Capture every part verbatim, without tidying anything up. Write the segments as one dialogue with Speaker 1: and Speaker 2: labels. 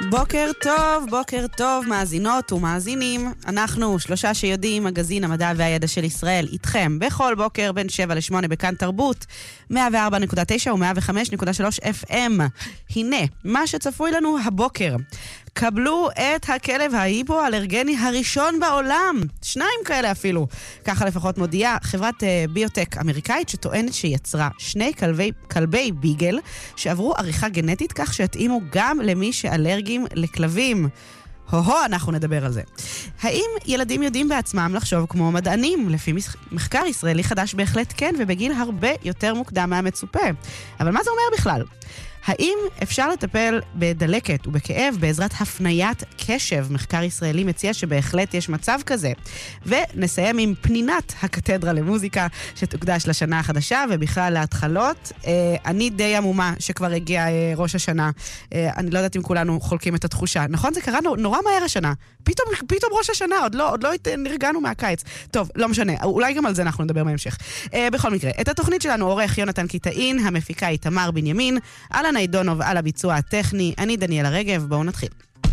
Speaker 1: בוקר טוב, בוקר טוב, מאזינות ומאזינים. אנחנו שלושה שיודעים, מגזין המדע והידע של ישראל, איתכם בכל בוקר בין שבע לשמונה בכאן תרבות, מאה וארבע נקודה תשע ו-מאה וחמש נקודה שלוש אף אם. הנה, מה שצפוי לנו הבוקר. קבלו את הכלב ההיפו-אלרגני הראשון בעולם. שניים כאלה אפילו. ככה לפחות מודיעה חברת uh, ביוטק אמריקאית שטוענת שיצרה שני כלבי, כלבי ביגל שעברו עריכה גנטית כך שהתאימו גם למי שאלרגיים לכלבים. הו-הו, אנחנו נדבר על זה. האם ילדים יודעים בעצמם לחשוב כמו מדענים? לפי מחקר ישראלי חדש בהחלט כן, ובגיל הרבה יותר מוקדם מהמצופה. אבל מה זה אומר בכלל? האם אפשר לטפל בדלקת ובכאב בעזרת הפניית קשב? מחקר ישראלי מציע שבהחלט יש מצב כזה. ונסיים עם פנינת הקתדרה למוזיקה שתוקדש לשנה החדשה ובכלל להתחלות. אה, אני די עמומה שכבר הגיע אה, ראש השנה. אה, אני לא יודעת אם כולנו חולקים את התחושה. נכון? זה קרה נורא מהר השנה. פתאום, פתאום ראש השנה, עוד לא, עוד לא נרגענו מהקיץ. טוב, לא משנה. אולי גם על זה אנחנו נדבר בהמשך. אה, בכל מקרה, את התוכנית שלנו עורך יונתן קיטאין, המפיקה היא תמר בנימין, על ניידונוב על הביצוע הטכני. אני דניאלה רגב, בואו נתחיל.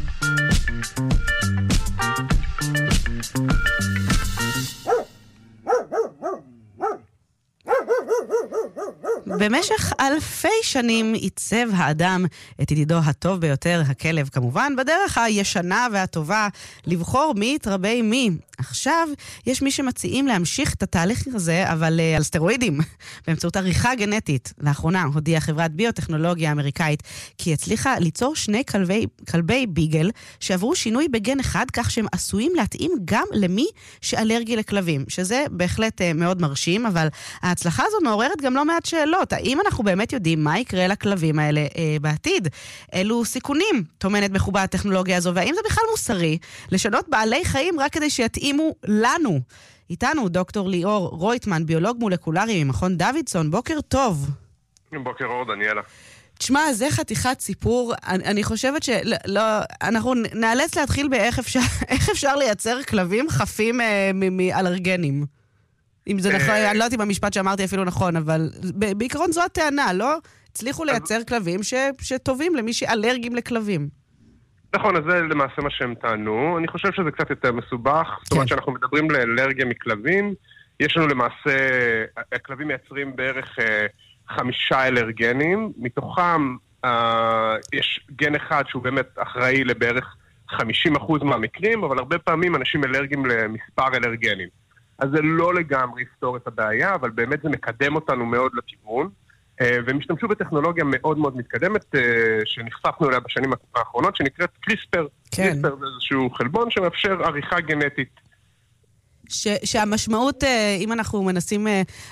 Speaker 1: במשך אלפי שנים עיצב האדם את ידידו הטוב ביותר, הכלב כמובן, בדרך הישנה והטובה לבחור מי יתרבה עם מי. עכשיו יש מי שמציעים להמשיך את התהליך הזה, אבל uh, על סטרואידים, באמצעות עריכה גנטית. לאחרונה הודיעה חברת ביוטכנולוגיה האמריקאית כי הצליחה ליצור שני כלבי, כלבי ביגל שעברו שינוי בגן אחד, כך שהם עשויים להתאים גם למי שאלרגי לכלבים, שזה בהחלט uh, מאוד מרשים, אבל ההצלחה הזאת מעוררת גם לא מעט שאלות. האם אנחנו באמת יודעים מה יקרה לכלבים האלה uh, בעתיד? אילו סיכונים טומנת בחובה הטכנולוגיה הזו, והאם זה בכלל מוסרי לשנות בעלי חיים רק כדי שיתאים אימו לנו. איתנו דוקטור ליאור רויטמן, ביולוג מולקולרי ממכון דוידסון. בוקר טוב.
Speaker 2: בוקר אור, דניאלה.
Speaker 1: תשמע, זה חתיכת סיפור. אני, אני חושבת שלא, אנחנו נאלץ להתחיל באיך אפשר, איך אפשר לייצר כלבים חפים אה, מאלרגנים. אם זה נכון, אני לא יודעת אם המשפט שאמרתי אפילו נכון, אבל בעיקרון זו הטענה, לא? הצליחו לייצר כלבים ש, שטובים למי שאלרגיים לכלבים.
Speaker 2: נכון, אז זה למעשה מה שהם טענו. אני חושב שזה קצת יותר מסובך. זאת אומרת שאנחנו מדברים לאלרגיה מכלבים. יש לנו למעשה, הכלבים מייצרים בערך אה, חמישה אלרגנים. מתוכם אה, יש גן אחד שהוא באמת אחראי לבערך חמישים אחוז מהמקרים, אבל הרבה פעמים אנשים אלרגיים למספר אלרגנים. אז זה לא לגמרי יפתור את הבעיה, אבל באמת זה מקדם אותנו מאוד לכיוון. והם השתמשו בטכנולוגיה מאוד מאוד מתקדמת שנחשפנו אליה בשנים האחרונות, שנקראת קריספר.
Speaker 1: כן.
Speaker 2: קריספר זה איזשהו חלבון שמאפשר עריכה גנטית.
Speaker 1: ש, שהמשמעות, אם אנחנו מנסים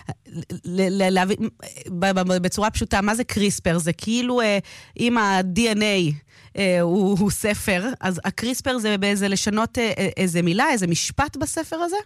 Speaker 1: להבין בצורה פשוטה, מה זה קריספר? זה כאילו אם ה-די אן איי הוא, הוא ספר, אז הקריספר זה באיזה לשנות איזה מילה, איזה משפט בספר הזה?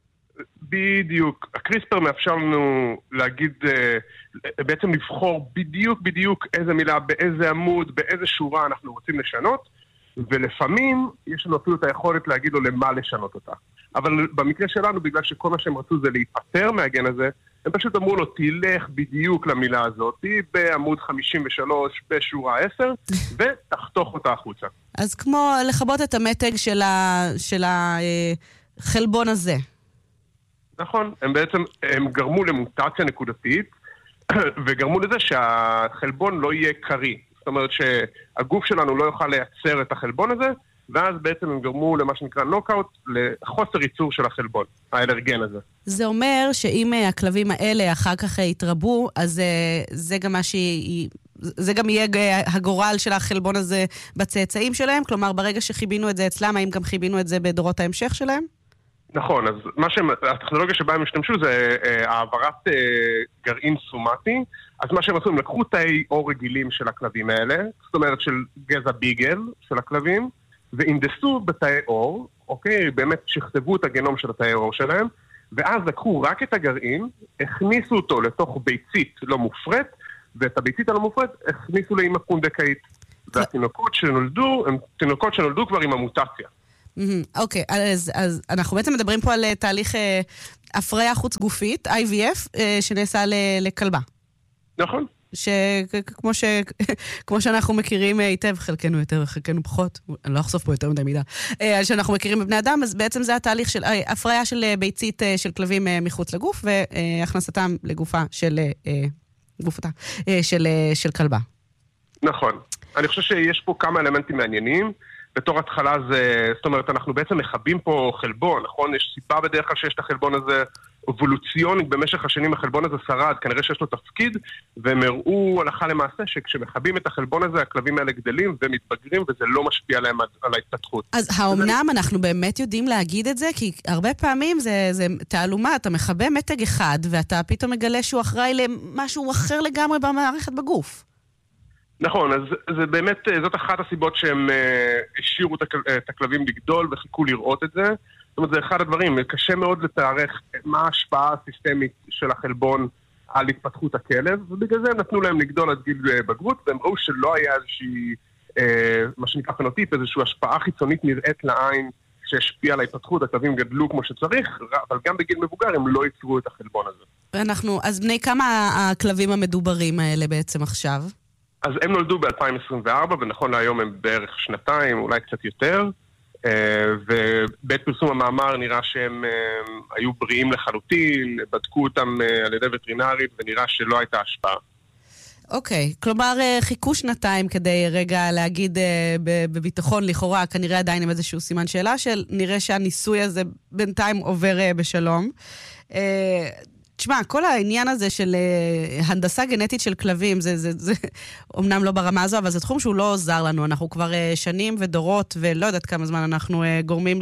Speaker 2: בדיוק. הקריספר מאפשר לנו להגיד, בעצם לבחור בדיוק בדיוק איזה מילה, באיזה עמוד, באיזה שורה אנחנו רוצים לשנות, ולפעמים יש לנו אפילו את היכולת להגיד לו למה לשנות אותה. אבל במקרה שלנו, בגלל שכל מה שהם רצו זה להיפטר מהגן הזה, הם פשוט אמרו לו, תלך בדיוק למילה הזאת, בעמוד חמישים ושלוש, בשורה עשר, ותחתוך אותה החוצה.
Speaker 1: אז כמו לחבות את המתג של ה, של החלבון הזה.
Speaker 2: נכון, הם בעצם, הם גרמו למוטציה נקודתית, וגרמו לזה שהחלבון לא יהיה קרי. זאת אומרת שהגוף שלנו לא יוכל לייצר את החלבון הזה, ואז בעצם הם גרמו למה שנקרא נוקאוט, לחוסר ייצור של החלבון, האלרגן הזה.
Speaker 1: זה אומר שאם הכלבים האלה אחר כך יתרבו, אז זה גם מה שהיא... זה גם יהיה הגורל של החלבון הזה בצאצאים שלהם? כלומר, ברגע שחיבינו את זה אצלם, האם גם חיבינו את זה בדורות ההמשך שלהם?
Speaker 2: נכון, אז מה שהם, הטכנולוגיה שבה הם השתמשו זה אה, העברת אה, גרעין סומטי. אז מה שהם עשו, הם לקחו תאי אור רגילים של הכלבים האלה, זאת אומרת של גזע ביגל של הכלבים, ואינדסו בתאי אור, אוקיי, באמת שכתבו את הגנום של התאי אור שלהם, ואז לקחו רק את הגרעין, הכניסו אותו לתוך ביצית לא מופרט, ואת הביצית הלא מופרט הכניסו לאמא פונדקאית. והתינוקות שנולדו, הם תינוקות שנולדו כבר עם המוטציה.
Speaker 1: אוקיי, אז, אז אנחנו בעצם מדברים פה על תהליך הפריה חוץ גופית, איי וי אף, שנעשה לכלבה.
Speaker 2: נכון.
Speaker 1: שכמו ש... כמו שאנחנו מכירים היטב, חלקנו יותר, חלקנו פחות, אני לא אחשוף פה יותר מדי מידה, שאנחנו מכירים בבני אדם, אז בעצם זה התהליך של הפריה של ביצית של כלבים מחוץ לגוף, והכנסתם לגופה של גופתה, של, של כלבה.
Speaker 2: נכון. אני חושב שיש פה כמה אלמנטים מעניינים. בתור התחלה זה, זאת אומרת, אנחנו בעצם מחבים פה חלבון, נכון? יש סיבה בדרך כלל שיש את החלבון הזה אבולוציוני, במשך השנים החלבון הזה שרד, כנראה שיש לו תפקיד, והם הראו הלכה למעשה שכשמחבים את החלבון הזה, הכלבים האלה גדלים ומתבגרים, וזה לא משפיע עליהם על ההתפתחות.
Speaker 1: אז האומנם אנחנו באמת יודעים להגיד את זה? כי הרבה פעמים זה, זה תעלומה, אתה מחבא מתג אחד, ואתה פתאום מגלה שהוא אחראי למשהו אחר לגמרי במערכת בגוף.
Speaker 2: נכון, אז זה באמת, זאת אחת הסיבות שהם השאירו את הכלבים לגדול וחיכו לראות את זה. זאת אומרת, זה אחד הדברים, קשה מאוד לתארך מה ההשפעה הסיסטמית של החלבון על התפתחות הכלב, ובגלל זה הם נתנו להם לגדול עד גיל בגרות, והם ראו שלא היה איזושהי, מה שנקרא פנוטיפ, איזושהי השפעה חיצונית נראית לעין שהשפיעה על ההתפתחות, הכלבים גדלו כמו שצריך, אבל גם בגיל מבוגר הם לא ייצרו את החלבון הזה.
Speaker 1: ואנחנו, אז בני כמה הכלבים המדוברים האלה בעצם עכשיו?
Speaker 2: אז הם נולדו ב-אלפיים עשרים וארבע, ונכון להיום הם בערך שנתיים, אולי קצת יותר, ובעת פרסום המאמר נראה שהם היו בריאים לחלוטין, בדקו אותם על ידי וטרינרית, ונראה שלא הייתה השפעה.
Speaker 1: אוקיי, כלומר חיכו שנתיים כדי רגע להגיד בביטחון לכאורה, כנראה עדיין עם איזשהו סימן שאלה, של נראה שהניסוי הזה בינתיים עובר בשלום. תשמע, כל העניין הזה של uh, הנדסה גנטית של כלבים, זה, זה, זה, אומנם לא ברמה הזו, אבל זה תחום שהוא לא עוזר לנו. אנחנו כבר uh, שנים ודורות, ולא יודעת כמה זמן אנחנו uh, גורמים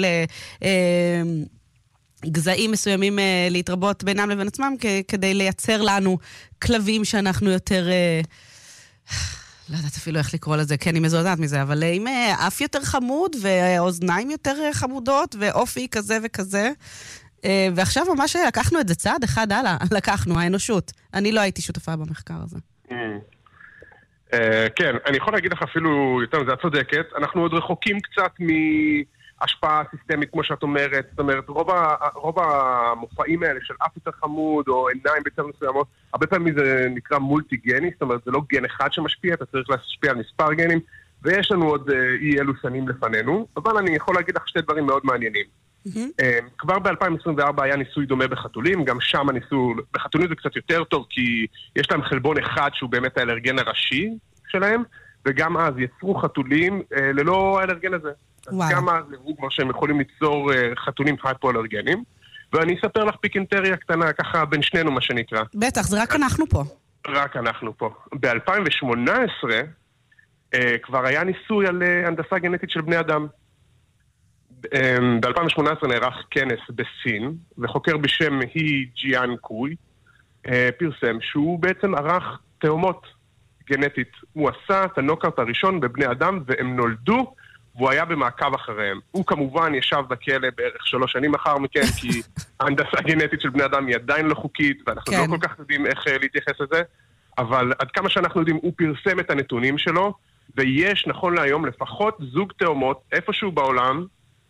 Speaker 1: לגזעים uh, מסוימים uh, להתרבות בינם לבין עצמם, כ- כדי לייצר לנו כלבים שאנחנו יותר... Uh, לא יודעת אפילו איך לקרוא לזה, כן, אני מזועזעת מזה, אבל עם uh, אף יותר חמוד, ואוזניים יותר uh, חמודות, ואופי כזה וכזה... ועכשיו ממש לקחנו את זה צעד אחד הלאה, לקחנו, האנושות. אני לא הייתי שותפה במחקר הזה.
Speaker 2: כן, אני יכול להגיד לך אפילו יותר מזה, את צודקת, אנחנו עוד רחוקים קצת מהשפעה סיסטמית, כמו שאת אומרת, זאת אומרת, רוב המופעים האלה של אף יותר חמוד, או עיניים ביותר מסוימות, הרבה פעמים זה נקרא מולטי-גני, זאת אומרת, זה לא גן אחד שמשפיע, אתה צריך להשפיע על מספר גנים, ויש לנו עוד אי אלו שנים לפנינו, אבל אני יכול להגיד לך שתי דברים מאוד מעניינים. Mm-hmm. כבר ב-אלפיים עשרים וארבע היה ניסוי דומה בחתולים, גם שם הניסוי, בחתולים זה קצת יותר טוב, כי יש להם חלבון אחד שהוא באמת האלרגן הראשי שלהם, וגם אז יצרו חתולים אה, ללא האלרגן הזה. Wow. אז גם אז נראו כבר שהם יכולים ליצור אה, חתולים הייפואלרגנים, ואני אספר לך פיקינטריה קטנה, ככה בין שנינו מה שנקרא.
Speaker 1: בטח, זה רק אנחנו פה.
Speaker 2: רק אנחנו פה. ב-אלפיים שמונה עשרה אה, כבר היה ניסוי על אה, הנדסה גנטית של בני אדם. ב-אלפיים שמונה עשרה נערך כנס בסין, וחוקר בשם הי ג'יאן קוי פרסם שהוא בעצם ערך תאומות גנטית. הוא עשה את הנוקאוט הראשון בבני אדם, והם נולדו, והוא היה במעקב אחריהם. הוא כמובן ישב בכלא בערך שלוש שנים אחר מכן, כי ההנדסה הגנטית של בני אדם היא עדיין לא חוקית, ואנחנו כן. לא כל כך יודעים איך להתייחס לזה, אבל עד כמה שאנחנו יודעים, הוא פרסם את הנתונים שלו, ויש נכון להיום לפחות זוג תאומות איפשהו בעולם,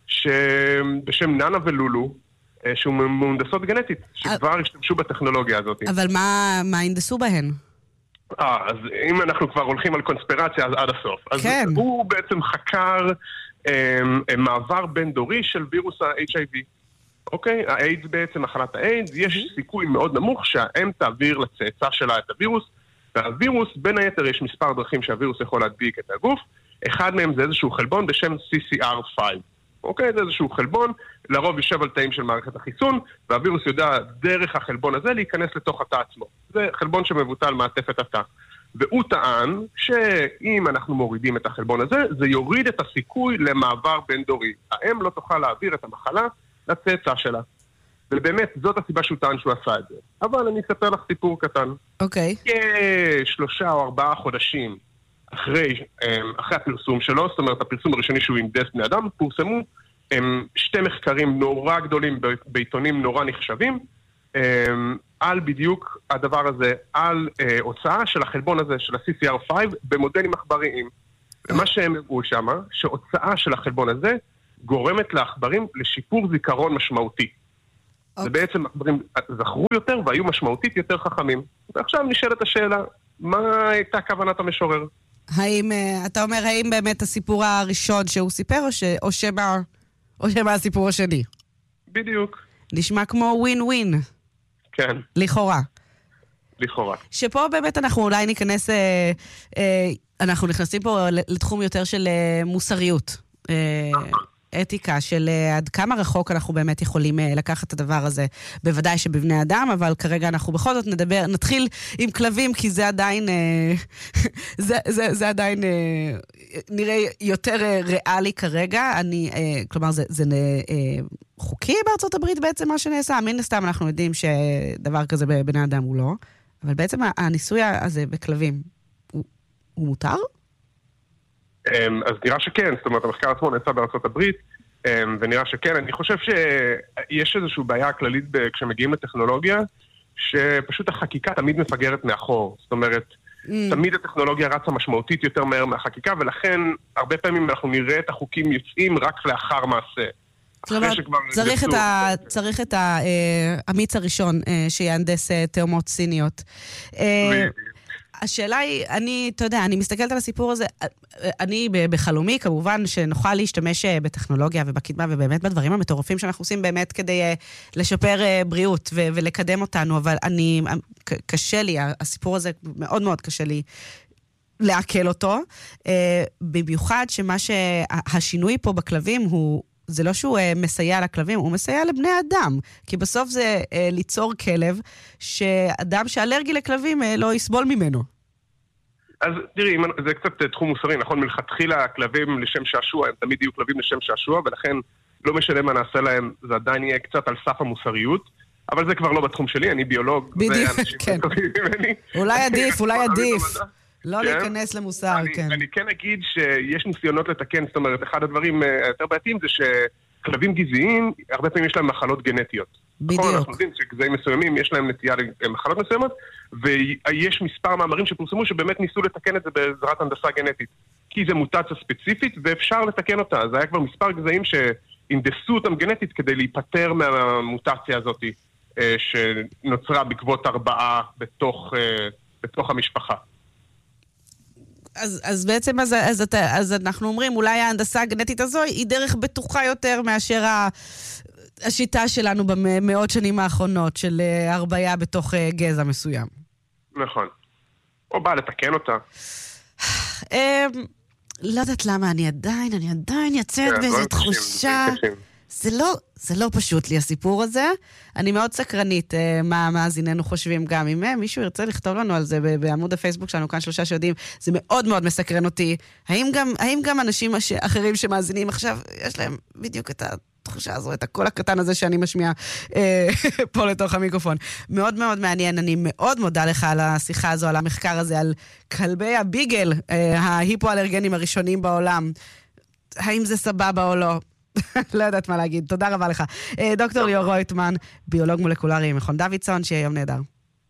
Speaker 2: שבשם נאנה ולולו, שהוא מהונדסות גנטית, שכבר השתמשו בטכנולוגיה הזאת. אבל מה,
Speaker 1: מה הינדסו בהן?
Speaker 2: אה, אז אם אנחנו כבר הולכים על קונספירציה, אז עד הסוף. כן. אז הוא בעצם חקר הם, הם, מעבר בין דורי של וירוס ה-אייץ' איי וי. אוקיי? האיידס בעצם, מחלת האיידס, יש סיכוי מאוד נמוך שהאם תעביר לצאצא שלה את הווירוס, והווירוס, בין היתר, יש מספר דרכים שהווירוס יכול להדביק את הגוף, אחד מהם זה איזשהו חלבון בשם סי סי אר פייב. אוקיי? זה איזשהו חלבון, לרוב יושב על תאים של מערכת החיסון, והווירוס יודע דרך החלבון הזה להיכנס לתוך התא עצמו. זה חלבון שמבוטל מעטפת התא. והוא טען שאם אנחנו מורידים את החלבון הזה, זה יוריד את הסיכוי למעבר בין דורי. האם לא תוכל להעביר את המחלה לצאצא שלה. ובאמת, זאת הסיבה שהוא טען שהוא עשה את זה. אבל אני אספר לך סיפור קטן.
Speaker 1: אוקיי.
Speaker 2: כשלושה או ארבעה חודשים אחרי, אחרי הפרסום שלו, זאת אומרת, הפרסום הראשוני שהוא עם דס בני אדם, פורסמו הם, שתי מחקרים נורא גדולים בעיתונים נורא נחשבים, הם, על בדיוק הדבר הזה, על אה, הוצאה של החלבון הזה, של ה-סי סי אר פייב, במודלים עכבריים. ומה שהם הראו שם, שהוצאה של החלבון הזה גורמת לעכברים לשיפור זיכרון משמעותי. Okay. ובעצם עכברים זכרו יותר והיו משמעותית יותר חכמים. ועכשיו נשאלת השאלה, מה הייתה כוונת המשורר.
Speaker 1: האם, אתה אומר, האם באמת הסיפור הראשון שהוא סיפר, או, ש, או, שמה, או שמה הסיפור השני?
Speaker 2: בדיוק.
Speaker 1: נשמע כמו ווין ווין.
Speaker 2: כן.
Speaker 1: לכאורה.
Speaker 2: לכאורה.
Speaker 1: שפה באמת אנחנו אולי ניכנס, אה, אה, אנחנו נכנסים פה לתחום יותר של אה, מוסריות. אה, אתיקה של עד כמה רחוק אנחנו באמת יכולים לקחת את הדבר הזה. בוודאי שבבני אדם, אבל כרגע אנחנו בכל זאת נדבר, נתחיל עם כלבים, כי זה עדיין, זה, זה, זה עדיין נראה יותר ריאלי כרגע. אני, כלומר, זה, זה חוקי בארצות הברית בעצם מה שנעשה. מן הסתם אנחנו יודעים שדבר כזה בבני אדם הוא לא. אבל בעצם הניסוי הזה בכלבים, הוא, הוא מותר?
Speaker 2: אז נראה שכן, זאת אומרת, המחקר עצמו נעשה בארצות הברית, ונראה שכן. אני חושב שיש איזושהי בעיה כללית כשמגיעים לטכנולוגיה, שפשוט החקיקה תמיד מפגרת מאחור. זאת אומרת, mm. תמיד הטכנולוגיה רצה משמעותית יותר מהר מהחקיקה, ולכן הרבה פעמים אנחנו נראה את החוקים יוצאים רק לאחר מעשה.
Speaker 1: כלומר, צריך את, ה, צריך את האמיץ הראשון שיהנדס תאומות סיניות. השאלה היא, אני, אתה יודע, אני מסתכלת על הסיפור הזה, אני בחלומי, כמובן, שנוכל להשתמש בטכנולוגיה ובקדמה, ובאמת בדברים המטורפים שאנחנו עושים באמת כדי לשפר בריאות ולקדם אותנו, אבל אני, קשה לי, הסיפור הזה מאוד מאוד קשה לי לעכל אותו, במיוחד שמה שהשינוי פה בכלבים הוא, זה לא שהוא מסייע לכלבים, הוא מסייע לבני אדם. כי בסוף זה ליצור כלב שאדם שאלרגי לכלבים לא יסבול ממנו.
Speaker 2: אז תראי, זה קצת תחום מוסרי, נכון? מלכתחילה הכלבים לשם שעשוע, הם תמיד יהיו כלבים לשם שעשוע, ולכן לא משנה מה נעשה להם, זה עדיין יהיה קצת על סף המוסריות, אבל זה כבר לא בתחום שלי, אני ביולוג.
Speaker 1: בדיוק, כן. אולי עדיף, אולי עדיף. לא
Speaker 2: כן?
Speaker 1: להיכנס למוסר,
Speaker 2: אני,
Speaker 1: כן.
Speaker 2: אני כן אגיד שיש ניסיונות לתקן, זאת אומרת, אחד הדברים היותר בעייתיים זה שכלבים גזעיים, הרבה פעמים יש להם מחלות גנטיות.
Speaker 1: בדיוק.
Speaker 2: נכון, אנחנו יודעים שגזעים מסוימים, יש להם נטייה למחלות מסוימות, ויש מספר מאמרים שפורסמו שבאמת ניסו לתקן את זה בעזרת הנדסה גנטית. כי זה מוטציה ספציפית, ואפשר לתקן אותה. אז היה כבר מספר גזעים שהנדסו אותם גנטית כדי להיפטר מהמוטציה הזאת, שנוצרה בעקבות ארבעה בתוך, בתוך המשפחה.
Speaker 1: אז, אז בעצם אז, אז, אז, אז אנחנו אומרים, אולי ההנדסה הגנטית הזו היא דרך בטוחה יותר מאשר ה, השיטה שלנו במאות שנים האחרונות של הרביה בתוך גזע מסוים.
Speaker 2: נכון. או בא לתקן אותה.
Speaker 1: לא יודעת למה, אני עדיין, אני עדיין יצאת באיזו תחושה. זה לא, זה לא פשוט לי הסיפור הזה. אני מאוד סקרנית מה מאזיננו חושבים גם. אם מישהו ירצה לכתוב לנו על זה בעמוד הפייסבוק שלנו, כאן שלושה שיודעים, זה מאוד מאוד מסקרן אותי. האם גם, האם גם אנשים אחרים שמאזינים עכשיו, יש להם בדיוק את התחושה הזו, את הקול הקטן הזה שאני משמיע אה, פה לתוך המיקרופון. מאוד מאוד מעניין. אני מאוד מודה לך על השיחה הזו, על המחקר הזה, על כלבי הביגל, אה, ההיפואלרגנים הראשונים בעולם. האם זה סבבה או לא? לא יודעת מה להגיד. תודה רבה לך. דוקטור ליאור רויטמן, ביולוג מולקולרי ממכון דוידסון, שיהיה יום נהדר.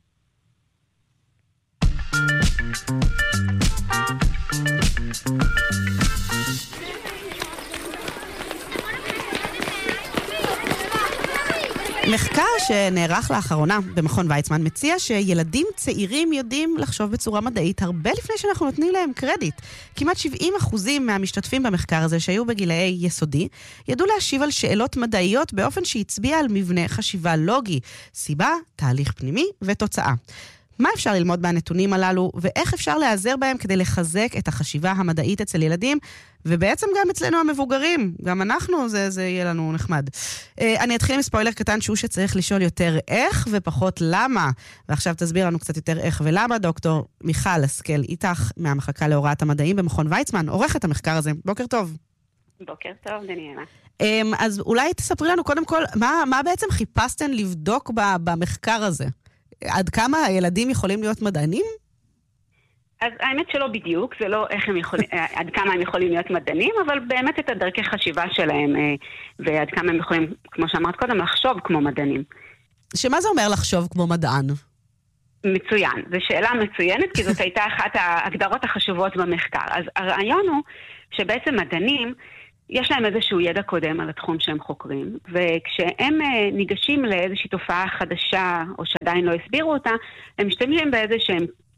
Speaker 1: מחקר שנערך לאחרונה במכון ויצמן מציע שילדים צעירים יודעים לחשוב בצורה מדעית הרבה לפני שאנחנו נותנים להם קרדיט. כמעט שבעים אחוזים מהמשתתפים במחקר הזה שהיו בגילאי יסודי ידעו להשיב על שאלות מדעיות באופן שהצביע על מבנה חשיבה לוגי, סיבה, תהליך פנימי ותוצאה. מה אפשר ללמוד מהנתונים הללו, ואיך אפשר להיעזר בהם כדי לחזק את החשיבה המדעית אצל ילדים, ובעצם גם אצלנו המבוגרים, גם אנחנו, זה, זה יהיה לנו נחמד. אני אתחיל עם ספוילר קטן שהוא שצריך לשאול יותר איך ופחות למה, ועכשיו תסביר לנו קצת יותר איך ולמה, דוקטור מיכל השכל איתך, מהמחלקה להוראת המדעים במכון ויצמן, עורכת המחקר הזה. בוקר טוב.
Speaker 3: בוקר טוב, דניאלה.
Speaker 1: אז אולי תספרי לנו קודם כל, מה, מה בעצם חיפשתן לבדוק במחקר הזה? עד כמה הילדים יכולים להיות מדענים?
Speaker 3: אז האמת שלא בדיוק, זה לא איך הם יכולים, עד כמה הם יכולים להיות מדענים, אבל באמת את הדרכי חשיבה שלהם, ועד כמה הם יכולים, כמו שאמרת קודם, לחשוב כמו מדענים.
Speaker 1: שמה זה אומר לחשוב כמו מדען?
Speaker 3: מצוין, זו שאלה מצוינת, כי זאת הייתה אחת ההגדרות החשובות במחקר. אז הרעיון הוא שבעצם מדענים, יש להם איזשהו ידע קודם על התחום שהם חוקרים, וכשהם ניגשים לאיזושהי תופעה חדשה, או שעדיין לא הסבירו אותה, הם משתמשים באיזשהם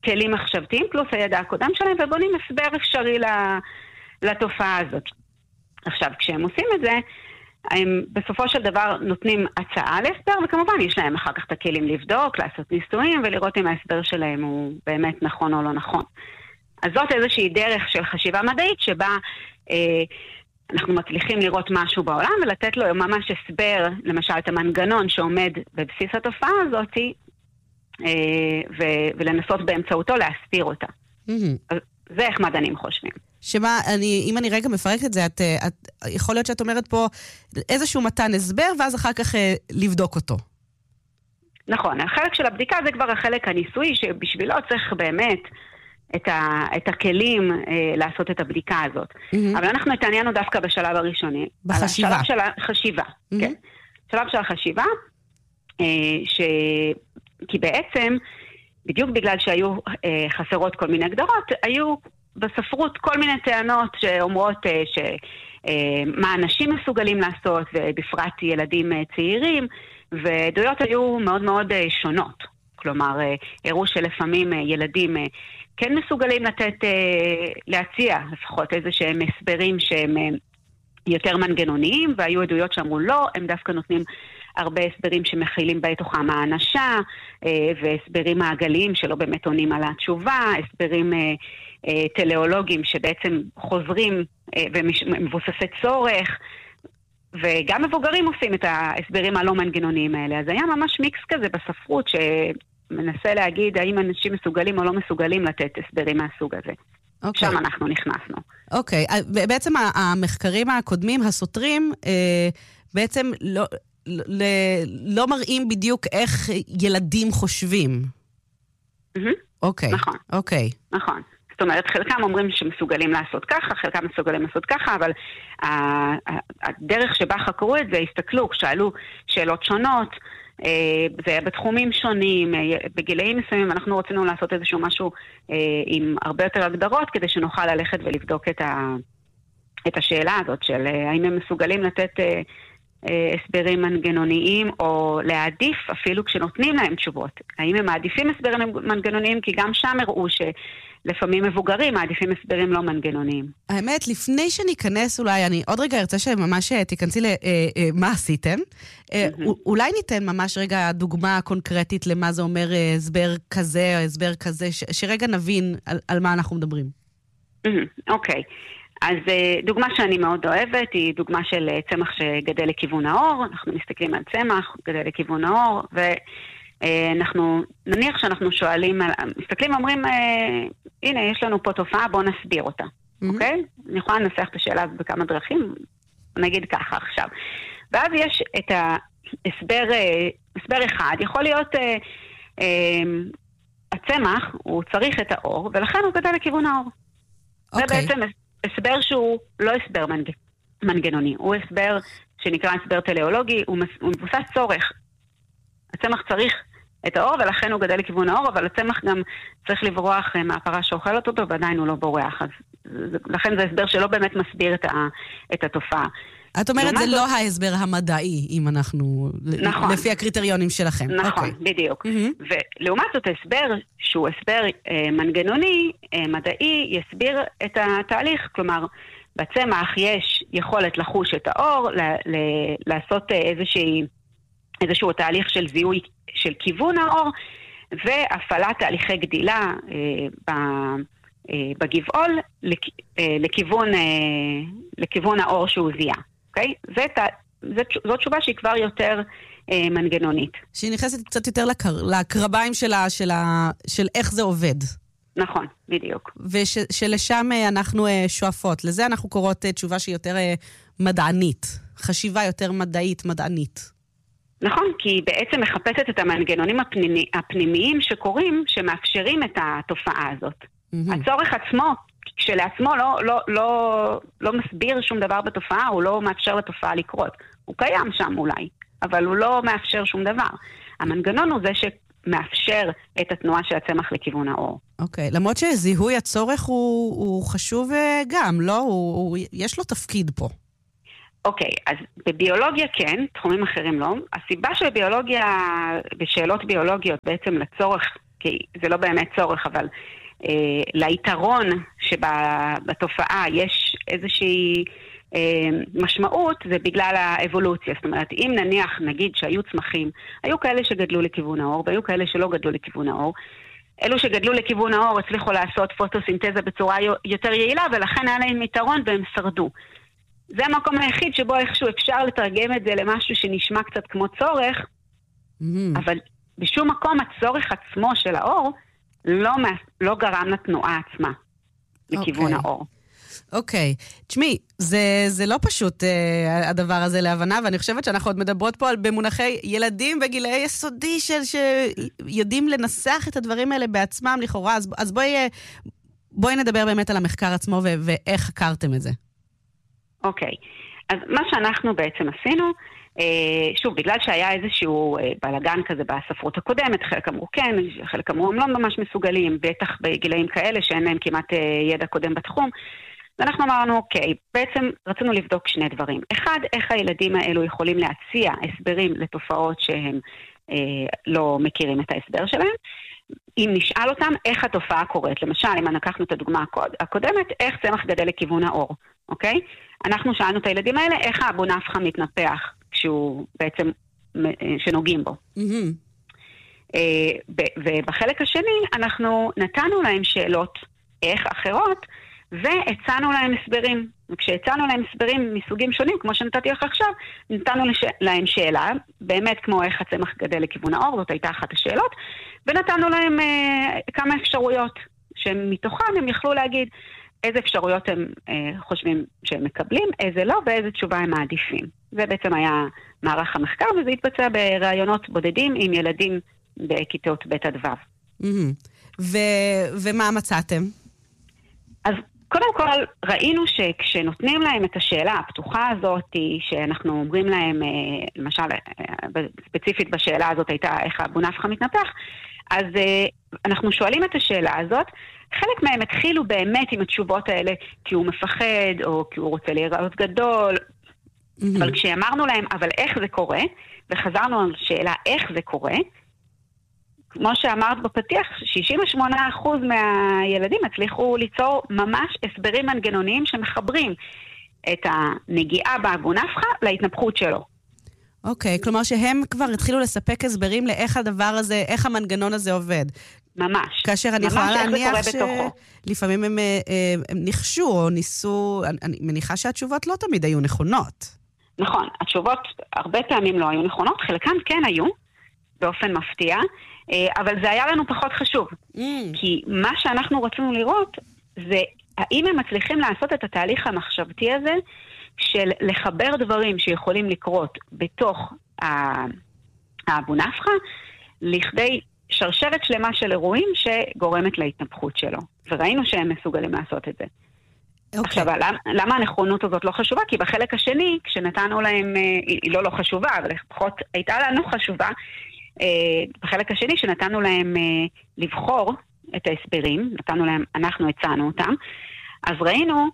Speaker 3: כלים מחשבתיים, פלוס הידע הקודם שלהם, ובונים הסבר אפשרי לתופעה הזאת. עכשיו, כשהם עושים את זה, הם בסופו של דבר נותנים הצעה להסבר, וכמובן יש להם אחר כך את הכלים לבדוק, לעשות ניסויים, ולראות אם ההסבר שלהם הוא באמת נכון או לא נכון. אז זאת איזושהי דרך של חשיבה מדעית, שבה אה, אנחנו מצליחים לראות משהו בעולם, ולתת לו ממש הסבר, למשל את המנגנון שעומד בבסיס התופעה הזאת, אה, ו- ולנסות באמצעותו להסביר אותה. Mm-hmm. אז זה איך מדענים חושבים.
Speaker 1: שמה, אני, אם אני רגע מפרקת את זה, את, את, יכול להיות שאת אומרת פה איזשהו מתן הסבר, ואז אחר כך אה, לבדוק אותו.
Speaker 3: נכון, החלק של הבדיקה זה כבר החלק הניסוי, שבשבילו צריך באמת את, ה, את הכלים אה, לעשות את הבדיקה הזאת. Mm-hmm. אבל אנחנו התעניינו דווקא בשלב הראשוני.
Speaker 1: בחשיבה.
Speaker 3: בשלב של החשיבה, mm-hmm. כן. שלב של החשיבה, אה, ש... כי בעצם, בדיוק בגלל שהיו אה, חסרות כל מיני הגדרות, היו בספרות כל מיני טענות שאומרות אה, ש, אה, מה אנשים מסוגלים לעשות, ובפרט ילדים אה, צעירים, ועדויות היו מאוד מאוד אה, שונות. כלומר, אה, הראו שלפעמים אה, ילדים אה, כן מסוגלים לתת, אה, להציע לפחות איזה שהם הסברים שהם אה, יותר מנגנוניים, והיו עדויות שאמרו לא, הם דווקא נותנים הרבה הסברים שמכילים בתוכם האנשה, אה, והסברים מעגליים שלא באמת עונים על התשובה, הסברים אה, אה, טלאולוגיים שבעצם חוזרים אה, ומבוססי צורך, וגם מבוגרים עושים את ההסברים הלא מנגנוניים האלה. אז היה ממש מיקס כזה בספרות שמנסה להגיד האם אנשים מסוגלים או לא מסוגלים לתת הסברים מהסוג הזה. Okay. שם אנחנו נכנסנו.
Speaker 1: אוקיי, okay. בעצם המחקרים הקודמים, הסותרים, בעצם לא, לא, לא מראים בדיוק איך ילדים חושבים. אוקיי.
Speaker 3: נכון.
Speaker 1: אוקיי.
Speaker 3: נכון. זאת אומרת, חלקם אומרים שמסוגלים לעשות ככה, חלקם מסוגלים לעשות ככה, אבל הדרך שבה חקרו את זה, הסתכלו, שאלו שאלות שונות, זה היה בתחומים שונים, בגילאים מסוימים, אנחנו רצינו לעשות איזשהו משהו עם הרבה יותר הגדרות, כדי שנוכל ללכת ולבדוק את, ה, את השאלה הזאת של האם הם מסוגלים לתת הסברים מנגנוניים, או להעדיף אפילו כשנותנים להם תשובות. האם הם מעדיפים הסברים מנגנוניים, כי גם שם הראו שלפעמים מבוגרים מעדיפים הסברים לא מנגנוניים.
Speaker 1: האמת, לפני שניכנס אולי, אני עוד רגע ארצה שממש תיכנסי למה עשיתם. אולי ניתן ממש רגע דוגמה קונקרטית למה זה אומר הסבר כזה או הסבר כזה, שרגע נבין על מה אנחנו מדברים.
Speaker 3: אוקיי. אז דוגמה שאני מאוד אוהבת היא דוגמה של צמח שגדל לכיוון האור. אנחנו מסתכלים על צמח, גדל לכיוון האור, ואנחנו, נניח שאנחנו שואלים, מסתכלים ואומרים, הנה, יש לנו פה תופעה, בואו נסביר אותה. אוקיי? אני יכולה לנסח את השאלה הזאת בכמה דרכים, נגיד ככה עכשיו. ואז יש את ההסבר, הסבר אחד, יכול להיות, הצמח, הוא צריך את האור, ולכן הוא גדל לכיוון האור. זה בעצם הסבר שהוא לא הסבר מנג... מנגנוני, הוא הסבר שנקרא הסבר טלאולוגי, הוא, מס... הוא מבוסס צורך. הצמח צריך את האור, ולכן הוא גדל לכיוון האור, אבל הצמח גם צריך לברוח מהפרה שאוכלת אותו, ועדיין הוא לא בורח. אז לכן זה הסבר שלא באמת מסביר את, ה... את התופעה.
Speaker 1: את אומרת, זה לא ההסבר המדעי, אם אנחנו, נכון. לפי הקריטריונים שלכם.
Speaker 3: נכון, okay. בדיוק. Mm-hmm. ולעומת זאת, הסבר שהוא הסבר אה, מנגנוני, אה, מדעי, יסביר את התהליך. כלומר, בצמח יש יכולת לחוש את האור, ל- ל- לעשות איזושהי, איזשהו תהליך של זיהוי של כיוון האור, והפעלת תהליכי גדילה אה, ב- אה, בגבעול, לכ- אה, לכיוון, אה, לכיוון האור שהוא זיהה. אוקיי? זאת תשובה שהיא כבר יותר אה, מנגנונית.
Speaker 1: שהיא נכנסת קצת יותר לקר, לקרביים שלה, שלה, של איך זה עובד.
Speaker 3: נכון, בדיוק.
Speaker 1: ושלשם וש, אנחנו אה, שואפות. לזה אנחנו קוראות אה, תשובה שהיא יותר אה, מדענית. חשיבה יותר מדעית, מדענית.
Speaker 3: נכון, כי היא בעצם מחפשת את המנגנונים הפנימי, הפנימיים שקורים, שמאפשרים את התופעה הזאת. Mm-hmm. הצורך עצמו, כשלעצמו לא, לא, לא, לא מסביר שום דבר בתופעה, הוא לא מאפשר לתופעה לקרות. הוא קיים שם אולי, אבל הוא לא מאפשר שום דבר. המנגנון הוא זה שמאפשר את התנועה של הצמח לכיוון האור.
Speaker 1: אוקיי, okay. למרות שזיהוי הצורך הוא, הוא חשוב גם, לא? הוא, הוא, יש לו תפקיד פה.
Speaker 3: אוקיי, okay, אז בביולוגיה כן, תחומים אחרים לא. הסיבה שבביולוגיה, בשאלות ביולוגיות בעצם לצורך כי זה לא באמת צורך, אבל אה, ליתרון שבתופעה יש איזושהי אה, משמעות, זה בגלל האבולוציה. זאת אומרת, אם נניח, נגיד שהיו צמחים, היו כאלה שגדלו לכיוון האור, והיו כאלה שלא גדלו לכיוון האור, אלו שגדלו לכיוון האור הצליחו לעשות פוטוסינתזה בצורה יותר יעילה, ולכן היה להם יתרון והם שרדו. זה המקום היחיד שבו איכשהו אפשר לתרגם את זה למשהו שנשמע קצת כמו צורך, mm-hmm. אבל בשום מקום הצורך עצמו של האור לא, לא גרם לתנועה עצמה לכיוון okay. האור.
Speaker 1: אוקיי. Okay. תשמעי, זה, זה לא פשוט uh, הדבר הזה להבנה, ואני חושבת שאנחנו עוד מדברות פה על במונחי ילדים בגילאי יסודי של שיודעים לנסח את הדברים האלה בעצמם לכאורה, אז, אז בואי, בואי נדבר באמת על המחקר עצמו ו- ואיך חקרתם את זה.
Speaker 3: אוקיי. Okay. אז מה שאנחנו בעצם עשינו, שוב, בגלל שהיה איזשהו בלגן כזה בספרות הקודמת, חלק אמרו כן, חלק אמרו הם לא ממש מסוגלים, בטח בגילאים כאלה שאין להם כמעט ידע קודם בתחום, ואנחנו אמרנו, אוקיי, בעצם רצינו לבדוק שני דברים. אחד, איך הילדים האלו יכולים להציע הסברים לתופעות שהם אה, לא מכירים את ההסבר שלהם, אם נשאל אותם איך התופעה קורית. למשל, אם לקחנו את הדוגמה הקודמת, איך צמח גדל לכיוון האור, אוקיי? אנחנו שאלנו את הילדים האלה, איך האבו נפחא מתנפח כשהוא בעצם, שנוגעים בו. Mm-hmm. ובחלק השני, אנחנו נתנו להם שאלות איך אחרות, והצענו להם הסברים. וכשהצענו להם הסברים מסוגים שונים, כמו שנתתי לך עכשיו, נתנו לש... להם שאלה, באמת כמו איך הצמח גדל לכיוון האור, זאת הייתה אחת השאלות, ונתנו להם אה, כמה אפשרויות, שמתוכם הם יכלו להגיד איזה אפשרויות הם אה, חושבים שהם מקבלים, איזה לא, ואיזה תשובה הם מעדיפים. זה בעצם היה מערך המחקר, וזה התבצע ברעיונות בודדים עם ילדים בכיתות בית עד ו'.
Speaker 1: Mm-hmm. ו- ומה מצאתם?
Speaker 3: אז קודם כל, ראינו שכשנותנים להם את השאלה הפתוחה הזאת, שאנחנו אומרים להם, למשל, ספציפית בשאלה הזאת הייתה איך האבו נפחא מתנפח, אז אנחנו שואלים את השאלה הזאת, חלק מהם התחילו באמת עם התשובות האלה, כי הוא מפחד, או כי הוא רוצה להיראות גדול, mm-hmm. אבל כשאמרנו להם, אבל איך זה קורה, וחזרנו על שאלה איך זה קורה, כמו שאמרת בפתיח, שישים ושמונה אחוז מהילדים הצליחו ליצור ממש הסברים מנגנוניים שמחברים את הנגיעה באבו נפחא להתנפחות שלו.
Speaker 1: אוקיי, okay, כלומר שהם כבר התחילו לספק הסברים לאיך הדבר הזה, איך המנגנון הזה עובד.
Speaker 3: ממש.
Speaker 1: כאשר אני יכולה להניח שלפעמים הם, הם נחשו או ניסו, אני מניחה שהתשובות לא תמיד היו נכונות.
Speaker 3: נכון, התשובות הרבה פעמים לא היו נכונות, חלקן כן היו, באופן מפתיע, אבל זה היה לנו פחות חשוב. Mm. כי מה שאנחנו רצינו לראות זה האם הם מצליחים לעשות את התהליך המחשבתי הזה של לחבר דברים שיכולים לקרות בתוך האבו נפחא לכדי שרשרת שלמה של אירועים שגורמת להתנפחות שלו. וראינו שהם מסוגלים לעשות את זה. Okay. עכשיו, למה, למה הנכונות הזאת לא חשובה? כי בחלק השני, כשנתנו להם, היא לא לא חשובה, אבל לפחות הייתה לנו חשובה, בחלק השני שנתנו להם לבחור את ההסברים, נתנו להם, אנחנו הצענו אותם, אז ראינו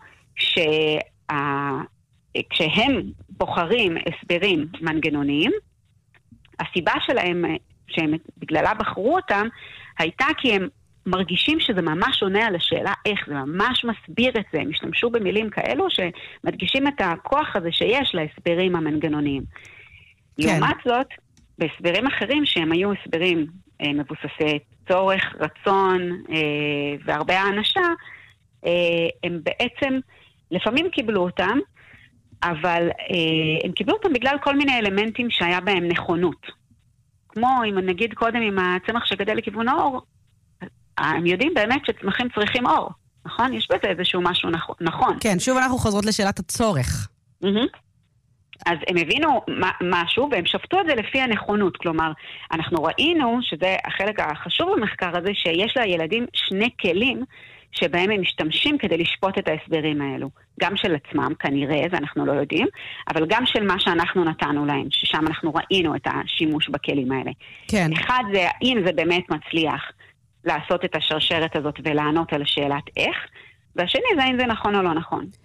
Speaker 3: שכשהם בוחרים הסברים מנגנוניים, הסיבה שלהם, שהם בגללה בחרו אותם, הייתה כי הם מרגישים שזה ממש עונה על השאלה איך, זה ממש מסביר את זה, הם השתמשו במילים כאלו שמדגישים את הכוח הזה שיש להסברים המנגנוניים. כן. לעומת זאת, בהסברים אחרים שהם היו הסברים אה, מבוססי צורך, רצון אה, והרבה האנשה, אה, הם בעצם לפעמים קיבלו אותם, אבל אה, הם קיבלו אותם בגלל כל מיני אלמנטים שהיה בהם נכונות. כמו אם נגיד קודם עם הצמח שגדל לכיוון האור, הם יודעים באמת שצמחים צריכים אור, נכון? יש בזה איזשהו משהו נכון.
Speaker 1: כן, שוב אנחנו חוזרות לשאלת הצורך.
Speaker 3: Mm-hmm. אז הם הבינו משהו, והם שפטו את זה לפי הנכונות. כלומר, אנחנו ראינו, שזה החלק החשוב במחקר הזה, שיש לילדים שני כלים שבהם הם משתמשים כדי לשפוט את ההסברים האלו. גם של עצמם, כנראה, זה אנחנו לא יודעים, אבל גם של מה שאנחנו נתנו להם, ששם אנחנו ראינו את השימוש בכלים האלה.
Speaker 1: כן.
Speaker 3: אחד זה, אם זה באמת מצליח לעשות את השרשרת הזאת ולענות על השאלת איך, והשני זה אם זה נכון או לא נכון.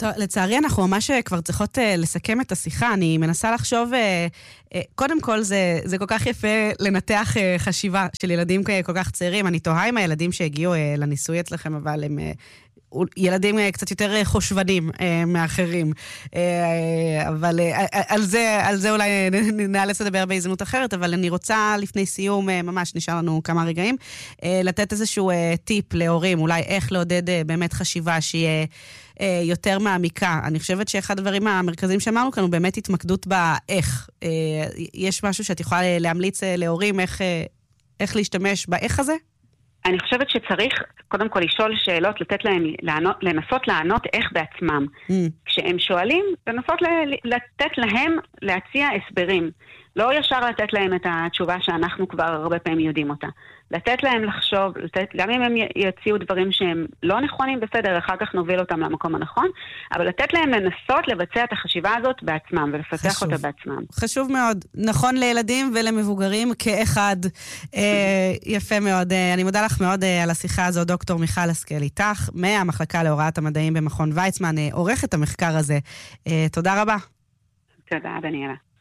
Speaker 1: טוב, לצערי אנחנו ממש כבר צריכות uh, לסכם את השיחה. אני מנסה לחשוב, uh, uh, קודם כל זה, זה כל כך יפה לנתח uh, חשיבה של ילדים כל כך צעירים. אני תוהה עם הילדים שהגיעו uh, לניסוי אצלכם, אבל הם... Uh, ילדים קצת יותר חושבנים מאחרים. אבל על זה, על זה אולי נאלץ לדבר בהזדמנות אחרת, אבל אני רוצה לפני סיום, ממש נשאר לנו כמה רגעים, לתת איזשהו טיפ להורים, אולי איך לעודד באמת חשיבה שיהיה יותר מעמיקה. אני חושבת שאחד הדברים המרכזיים שאמרנו כאן הוא באמת התמקדות באיך. יש משהו שאת יכולה להמליץ להורים איך, איך להשתמש באיך הזה?
Speaker 3: אני חושבת שצריך קודם כל לשאול שאלות, לתת להם, לענות, לנסות לענות איך בעצמם. Mm. כשהם שואלים, לנסות לתת להם להציע הסברים. לא ישר לתת להם את התשובה שאנחנו כבר הרבה פעמים יודעים אותה. לתת להם לחשוב, לתת, גם אם הם יציעו דברים שהם לא נכונים, בסדר, אחר כך נוביל אותם למקום הנכון, אבל לתת להם לנסות לבצע את החשיבה הזאת בעצמם, ולפתח חשוב. אותה בעצמם.
Speaker 1: חשוב מאוד. נכון לילדים ולמבוגרים כאחד. אה, יפה מאוד. אה, אני מודה לך מאוד אה, על השיחה הזו, דוקטור מיכל השכל איתך, מהמחלקה להוראת המדעים במכון ויצמן, אה, עורכת המחקר הזה. אה, תודה רבה.
Speaker 3: תודה, דניאלה.